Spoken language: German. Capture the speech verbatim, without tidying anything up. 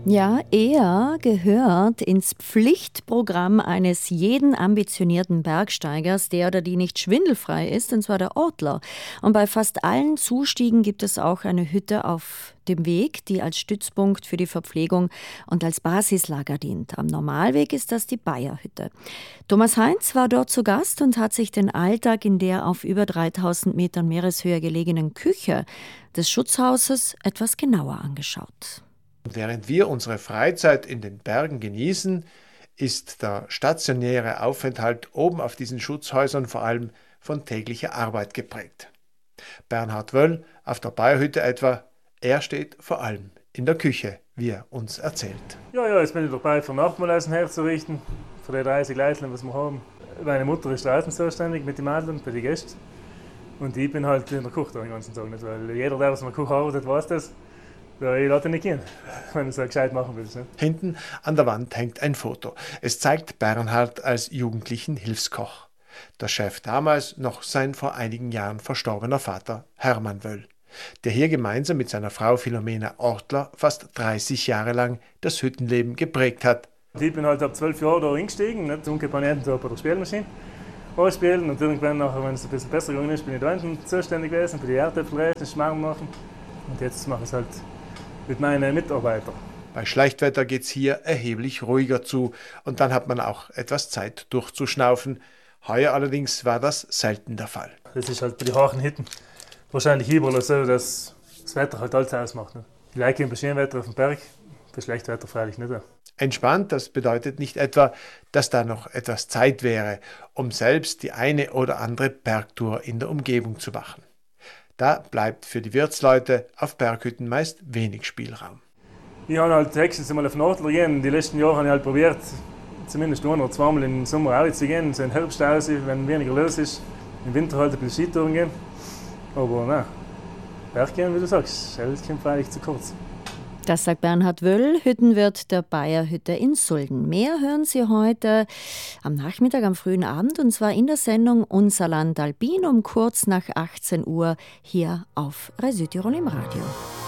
Ja, er gehört ins Pflichtprogramm eines jeden ambitionierten Bergsteigers, der oder die nicht schwindelfrei ist, und zwar der Ortler. Und bei fast allen Zustiegen gibt es auch eine Hütte auf dem Weg, die als Stützpunkt für die Verpflegung und als Basislager dient. Am Normalweg ist das die Bayerhütte. Thomas Heinz war dort zu Gast und hat sich den Alltag in der auf über dreitausend Metern Meereshöhe gelegenen Küche des Schutzhauses etwas genauer angeschaut. Während wir unsere Freizeit in den Bergen genießen, ist der stationäre Aufenthalt oben auf diesen Schutzhäusern vor allem von täglicher Arbeit geprägt. Bernhard Wöll auf der Bayerhütte etwa, er steht vor allem in der Küche, wie er uns erzählt. Ja, ja, jetzt bin ich dabei, für Nachtmahlessen herzurichten, für die dreißig Leute, was wir haben. Meine Mutter ist draußen zuständig mit den Mädeln bei den Gästen und ich bin halt in der Küche den ganzen Tag nicht, weil jeder, der was in der Küche arbeitet, weiß das. Ja, ich lasse nicht gehen, wenn du es gescheit machen willst. Ne? Hinten an der Wand hängt ein Foto. Es zeigt Bernhard als jugendlichen Hilfskoch. Der Chef damals noch sein vor einigen Jahren verstorbener Vater Hermann Wöll, der hier gemeinsam mit seiner Frau Philomena Ortler fast dreißig Jahre lang das Hüttenleben geprägt hat. Ich bin halt ab zwölf Jahren da eingestiegen, nicht? Zum bei der Spielmaschine anspielen und irgendwann, nachher, wenn es ein bisschen besser gegangen ist, bin ich da hinten zuständig gewesen, für die Erdäpfel Schmarrn machen und jetzt mache ich es halt mit meinen Mitarbeitern. Bei Schlechtwetter geht es hier erheblich ruhiger zu und dann hat man auch etwas Zeit durchzuschnaufen. Heuer allerdings war das selten der Fall. Das ist halt bei den harten Hitten wahrscheinlich überall so, dass das Wetter halt alles ausmacht. Ne? Die Leute gehen bei schönem Wetter auf den Berg, bei schlechtem Wetter freilich nicht. Entspannt, das bedeutet nicht etwa, dass da noch etwas Zeit wäre, um selbst die eine oder andere Bergtour in der Umgebung zu machen. Da bleibt für die Wirtsleute auf Berghütten meist wenig Spielraum. Ich habe halt höchstens einmal auf den Adler gehen. Die letzten Jahre habe ich halt probiert, zumindest ein oder zweimal im Sommer auch zu gehen, so im Herbst aus, wenn weniger los ist. Im Winter halt ein bisschen Skitouren gehen. Aber nein, Berggehen, wie du sagst, das kommt freilich zu kurz. Das sagt Bernhard Wöll, Hüttenwirt der Bayerhütte in Sulden. Mehr hören Sie heute am Nachmittag, am frühen Abend, und zwar in der Sendung Unser Land Alpin um kurz nach achtzehn Uhr hier auf Radio Südtirol im Radio.